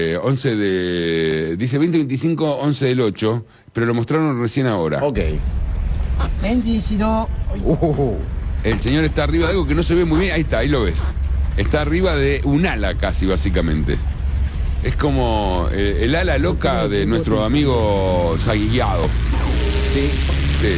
Dice 2025, 11 del 8, pero lo mostraron recién ahora. Ok. El señor está arriba de algo que no se ve muy bien. Ahí está, ahí lo ves. Está arriba de un ala casi, básicamente. Es como el ala loca de nuestro amigo Saguillado. Sí. Sí.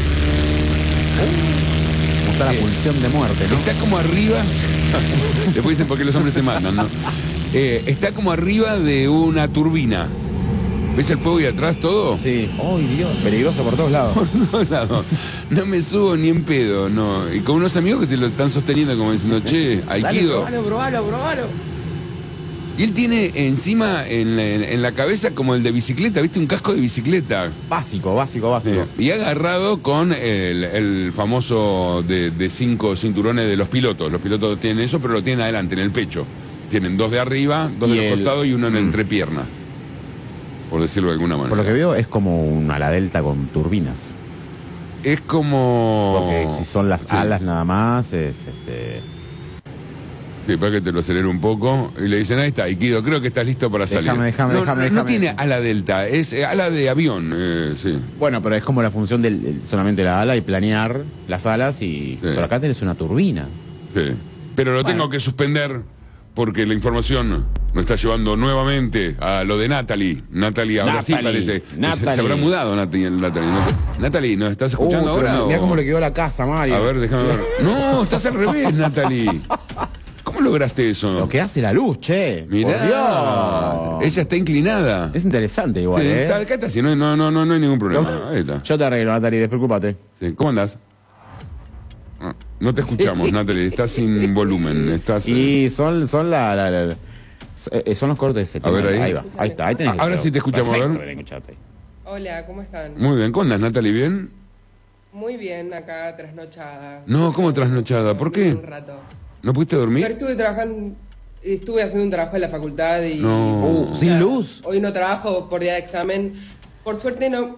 Como está la pulsión de muerte, ¿no? Está como arriba. Después dicen por qué los hombres se matan, ¿no? Está como arriba de una turbina. ¿Ves el fuego y atrás todo? Sí. ¡Ay, Dios! Peligroso por todos lados. Por todos lados. No me subo ni en pedo, no. Y con unos amigos que te lo están sosteniendo como diciendo, che, Aikido. Dale, probalo. Y él tiene encima en la cabeza como el de bicicleta, ¿viste? Un casco de bicicleta. Básico. Y agarrado con el famoso de 5 cinturones de los pilotos. Los pilotos tienen eso, pero lo tienen adelante, en el pecho. Tienen 2 de arriba, 2 de los costados y uno en la entrepierna. Por decirlo de alguna manera. Por lo que veo, es como un ala delta con turbinas. Es como... Porque si son las alas nada más, es Sí, para que te lo acelere un poco. Y le dicen, ahí está, Aikido, creo que estás listo para salir. Déjame. No tiene ala delta, es ala de avión, sí. Bueno, pero es como la función del solamente la ala y planear las alas y... Sí. Pero acá tenés una turbina. Sí. Pero lo tengo que suspender porque la información nos está llevando nuevamente a lo de Natalie. Natalie, ahora sí parece. Se habrá mudado Natalie. Natalie, ¿nos estás escuchando ahora? Mirá cómo le quedó la casa, Mario. A ver, déjame ver. No, estás al revés, Natalie. ¿Cómo lograste eso? Lo que hace la luz, che. Mirá, Por Dios. ella está inclinada. Es interesante igual, Sí, acá está así, no hay ningún problema. Ahí está. Yo te arreglo, Natalie, despreocúpate. Sí, ¿cómo andás? No te escuchamos, Natalie, estás sin volumen. Estás, Y son los cortes de septiembre. A ver, ahí. va. Ahí está, ahí tenés. Ahora sí te escuchamos, Perfecto, a ver. ven, escuchate. Hola, ¿cómo están? Muy bien, ¿cómo andás, Natalie? ¿Bien? Muy bien, acá trasnochada. No, ¿cómo trasnochada? ¿Por qué? Un rato. ¿No pudiste dormir? Pero estuve haciendo un trabajo en la facultad y... No. ¿Sin luz? Hoy no trabajo por día de examen. Por suerte no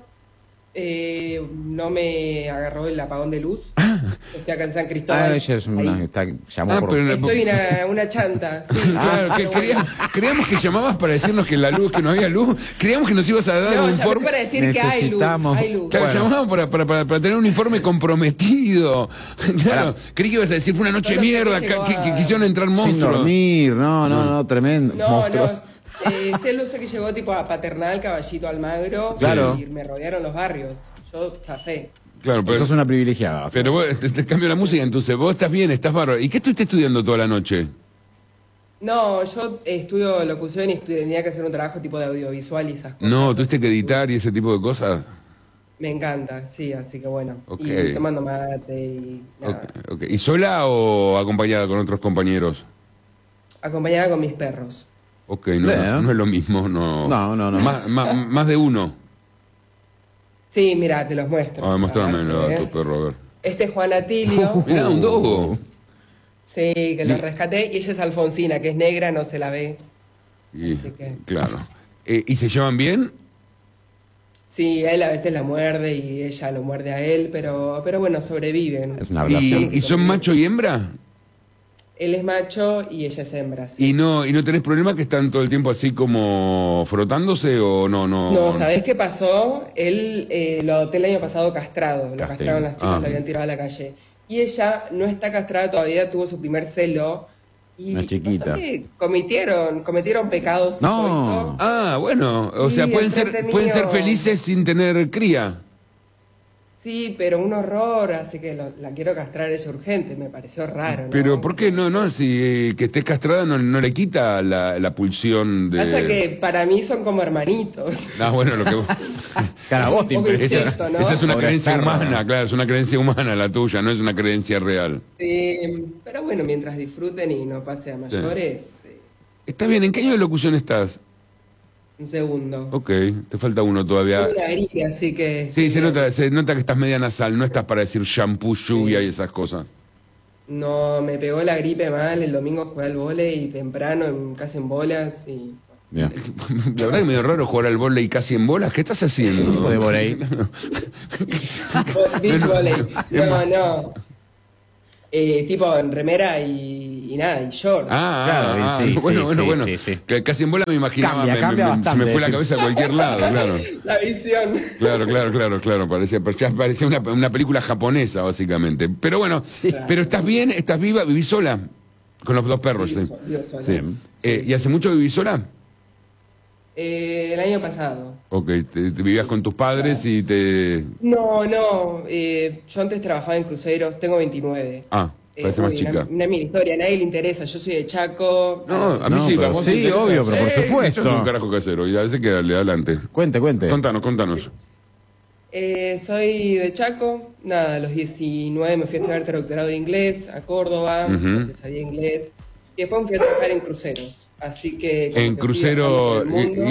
me agarró el apagón de luz. Estoy acá en San Cristóbal. Ella es una... llamó por... pero Estoy una chanta. Sí, claro, creíamos que llamabas para decirnos que no había luz. Creíamos que nos ibas a dar No, un llamé informe. para decir que hay luz. Hay luz. Claro, llamamos para tener un informe comprometido. Claro, creí que ibas a decir, fue una noche de mierda, que quisieron entrar monstruos. Sin dormir, no, tremendo. Monstruos. Sé que llegó tipo a Paternal, Caballito, Almagro. Claro. Y me rodearon los barrios. Yo zafé. Claro, pero Sos una privilegiada. Pero vos, te cambio la música, entonces vos estás bien, estás bárbaro. ¿Y qué estuviste estudiando toda la noche? No, yo estudio locución y tenía que hacer un trabajo tipo de audiovisual y esas cosas. No, tuviste que editar y ese tipo de cosas. Me encanta, sí, así que bueno. Okay. Y tomando mate y nada. Okay. ¿Y sola o acompañada con otros compañeros? Acompañada con mis perros. Ok, no es lo mismo, no. No. Más de uno. Sí, mira, te los muestro. Mostrámelo a tu perro, a ver. Este es Juan Atilio. Mirá, un dogo. Sí, que lo rescaté. Y ella es Alfonsina, que es negra, no se la ve. Así que... Claro. ¿Y se llevan bien? Sí, él a veces la muerde y ella lo muerde a él, pero bueno, sobreviven. Es una relación. ¿Y son macho y hembra? Él es macho y ella es hembra, sí. ¿Y no tenés problema que están todo el tiempo así como frotándose o no? No, ¿sabés qué pasó? Él lo adopté el año pasado castrado. Lo castraron las chicas, lo habían tirado a la calle. Y ella no está castrada todavía, tuvo su primer celo. Y una chiquita. Cometieron pecados. No. Bueno, o sea, pueden ser felices sin tener cría. Sí, pero un horror, así que la quiero castrar, es urgente, me pareció raro, ¿no? Pero ¿por qué no? Si que estés castrada no le quita la pulsión de... Hasta que para mí son como hermanitos. Bueno, lo que vos... Cara, vos te impresionas. ¿no? Esa es una creencia humana, claro, es una creencia humana la tuya, no es una creencia real. Sí, pero bueno, mientras disfruten y no pase a mayores... Sí. Está bien, ¿en qué año de locución estás? Un segundo. Ok, te falta uno todavía. Tengo una gripe, así que... Sí, se nota que estás media nasal, no estás para decir shampoo, lluvia y esas cosas. No, me pegó la gripe mal, el domingo jugué al vóley temprano, casi en bolas y... La verdad que es medio raro jugar al vóley casi en bolas. ¿Qué estás haciendo? De vóley. Beach volley. No. Tipo en remera y y nada, y shorts. Claro, sí, bueno. sí. Casi en bola me imaginaba, Cambia se bastante, me fue la sí. cabeza a cualquier lado, claro. La visión. Claro, parecía una película japonesa, básicamente. Pero bueno, pero ¿estás bien? ¿Estás viva? ¿Vivís sola? Con los dos perros. Vivo sola. Sí. ¿Y hace mucho vivís sola? El año pasado. Ok, te vivías con tus padres y te... No, yo antes trabajaba en cruceros, tengo 29. Parece más chica. Una mini historia, a nadie le interesa, yo soy de Chaco. No, a mí sí, pero vos sí, te interesa. obvio, pero por supuesto. Eso es un carajo casero, y a veces que darle adelante. Cuente. Contanos. Soy de Chaco, nada, a los 19 me fui a estudiar traductorado de inglés a Córdoba, porque sabía inglés, y después me fui a trabajar en cruceros, así que... En crucero...